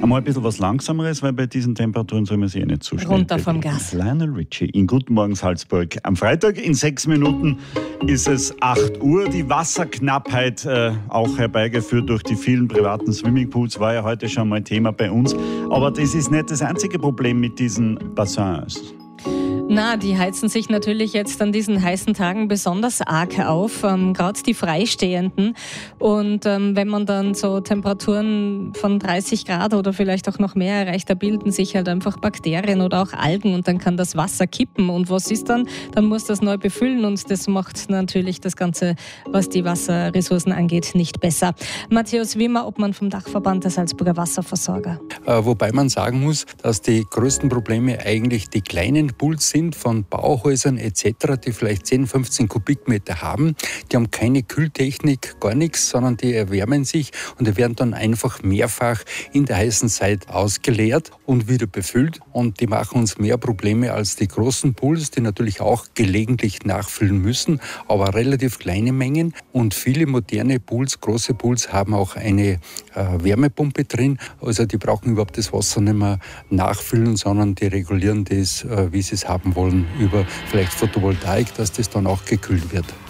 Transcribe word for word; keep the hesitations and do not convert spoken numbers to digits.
Einmal ein bisschen was Langsameres, weil bei diesen Temperaturen soll man sich eh nicht zu schnell Runter vom bewegen. Gas. Lionel Richie in Guten Morgen Salzburg. Am Freitag in sechs Minuten ist es acht Uhr. Die Wasserknappheit, äh, auch herbeigeführt durch die vielen privaten Swimmingpools, war ja heute schon mal Thema bei uns. Aber das ist nicht das einzige Problem mit diesen Bassins. Na, die heizen sich natürlich jetzt an diesen heißen Tagen besonders arg auf, ähm, gerade die Freistehenden. Und ähm, wenn man dann so Temperaturen von dreißig Grad oder vielleicht auch noch mehr erreicht, da bilden sich halt einfach Bakterien oder auch Algen und dann kann das Wasser kippen. Und was ist dann? Dann muss das neu befüllen und das macht natürlich das Ganze, was die Wasserressourcen angeht, nicht besser. Matthäus Wimmer, Obmann vom Dachverband der Salzburger Wasserversorger. Äh, wobei man sagen muss, dass die größten Probleme eigentlich die kleinen Pools sind, von Bauhäusern et cetera, die vielleicht zehn, fünfzehn Kubikmeter haben. Die haben keine Kühltechnik, gar nichts, sondern die erwärmen sich und die werden dann einfach mehrfach in der heißen Zeit ausgeleert und wieder befüllt. Und die machen uns mehr Probleme als die großen Pools, die natürlich auch gelegentlich nachfüllen müssen, aber relativ kleine Mengen. Und viele moderne Pools, große Pools, haben auch eine äh, Wärmepumpe drin. Also die brauchen überhaupt das Wasser nicht mehr nachfüllen, sondern die regulieren das, äh, wie sie es haben wollen, über vielleicht Photovoltaik, dass das dann auch gekühlt wird.